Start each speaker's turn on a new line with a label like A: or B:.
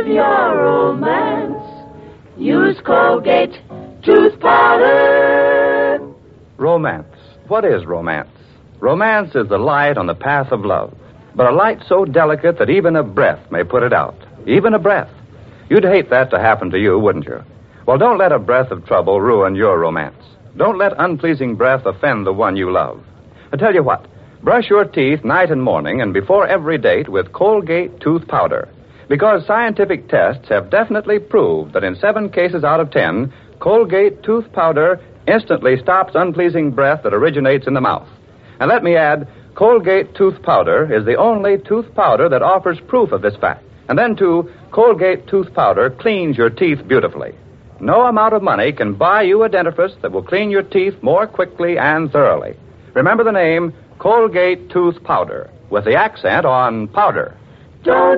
A: with your romance. Use Colgate Tooth Powder.
B: Romance. What is romance? Romance is the light on the path of love, but a light so delicate that even a breath may put it out. Even a breath. You'd hate that to happen to you, wouldn't you? Well, don't let a breath of trouble ruin your romance. Don't let unpleasing breath offend the one you love. I tell you what, brush your teeth night and morning and before every date with Colgate Tooth Powder. Because scientific tests have definitely proved that in 7 cases out of 10, Colgate Tooth Powder instantly stops unpleasing breath that originates in the mouth. And let me add, Colgate Tooth Powder is the only tooth powder that offers proof of this fact. And then, too, Colgate Tooth Powder cleans your teeth beautifully. No amount of money can buy you a dentifrice that will clean your teeth more quickly and thoroughly. Remember the name Colgate Tooth Powder, with the accent on powder.
A: Don't